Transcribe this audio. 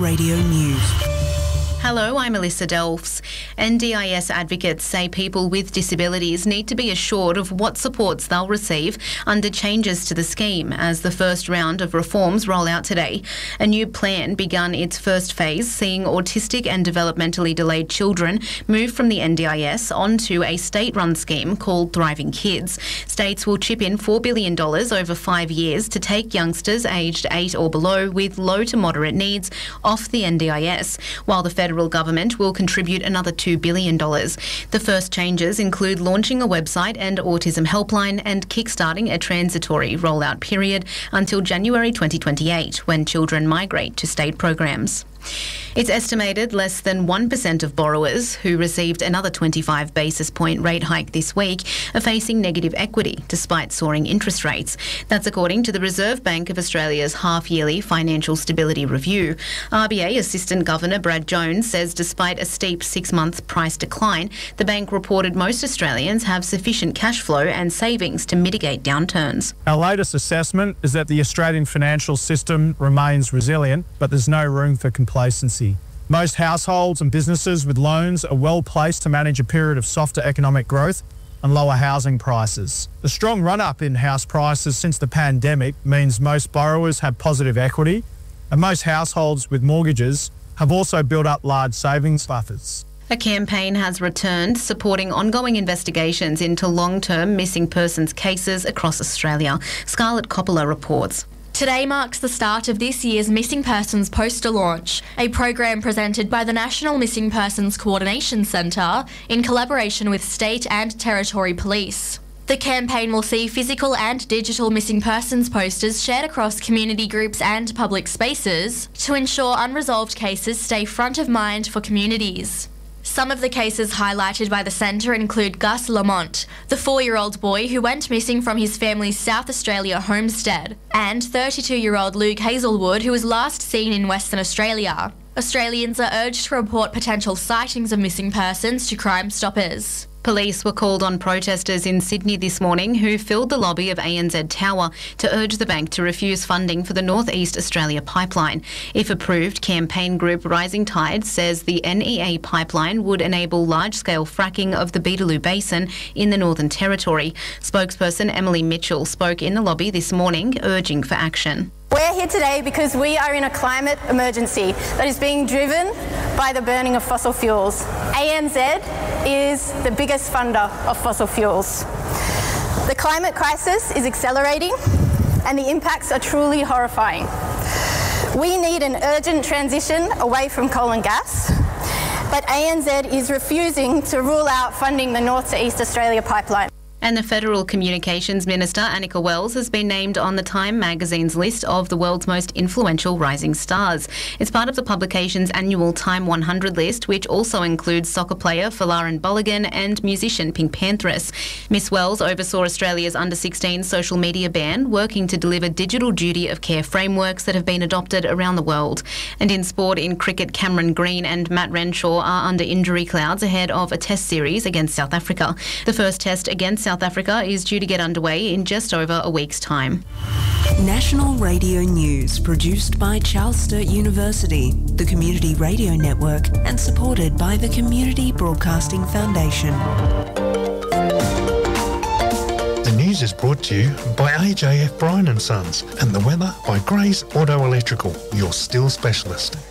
Radio News. Hello, I'm Alyssa Delfs. NDIS advocates say people with disabilities need to be assured of what supports they'll receive under changes to the scheme as the first round of reforms roll out today. A new plan begun its first phase, seeing autistic and developmentally delayed children move from the NDIS onto a state-run scheme called Thriving Kids. States will chip in $4 billion over 5 years to take youngsters aged 8 or below with low to moderate needs off the NDIS, while the federal government will contribute another $2 billion. The first changes include launching a website and autism helpline and kickstarting a transitory rollout period until January 2028, when children migrate to state programs. It's estimated less than 1% of borrowers who received another 25 basis point rate hike this week are facing negative equity despite soaring interest rates. That's according to the Reserve Bank of Australia's half-yearly financial stability review. RBA Assistant Governor Brad Jones says despite a steep 6-month price decline, the bank reported most Australians have sufficient cash flow and savings to mitigate downturns. Our latest assessment is that the Australian financial system remains resilient, but there's no room for complacency. Most households and businesses with loans are well placed to manage a period of softer economic growth and lower housing prices. The strong run-up in house prices since the pandemic means most borrowers have positive equity, and most households with mortgages have also built up large savings buffers. A campaign has returned supporting ongoing investigations into long-term missing persons cases across Australia. Scarlett Coppola reports. Today marks the start of this year's Missing Persons poster launch, a program presented by the National Missing Persons Coordination Centre in collaboration with state and territory police. The campaign will see physical and digital missing persons posters shared across community groups and public spaces to ensure unresolved cases stay front of mind for communities. Some of the cases highlighted by the centre include Gus Lamont, the 4-year-old boy who went missing from his family's South Australia homestead, and 32-year-old Luke Hazelwood, who was last seen in Western Australia. Australians are urged to report potential sightings of missing persons to Crime Stoppers. Police were called on protesters in Sydney this morning who filled the lobby of ANZ Tower to urge the bank to refuse funding for the North East Australia pipeline. If approved, campaign group Rising Tide says the NEA pipeline would enable large-scale fracking of the Beetaloo Basin in the Northern Territory. Spokesperson Emily Mitchell spoke in the lobby this morning, urging for action. We're here today because we are in a climate emergency that is being driven by the burning of fossil fuels. ANZ is the biggest funder of fossil fuels. The climate crisis is accelerating and the impacts are truly horrifying. We need an urgent transition away from coal and gas, but ANZ is refusing to rule out funding the North to East Australia pipeline. And the Federal Communications Minister, Annika Wells, has been named on the Time magazine's list of the world's most influential rising stars. It's part of the publication's annual Time 100 list, which also includes soccer player Folarin Balogun and musician Pink Panthers. Miss Wells oversaw Australia's under-16 social media ban, working to deliver digital duty of care frameworks that have been adopted around the world. And in sport, in cricket, Cameron Green and Matt Renshaw are under injury clouds ahead of a test series against South Africa. The first test against South Africa is due to get underway in just over a week's time. National Radio News, produced by Charles Sturt University, the Community Radio Network, and supported by the Community Broadcasting Foundation. The news is brought to you by AJF Bryan & Sons and the weather by Gray's Auto Electrical, your steel specialist.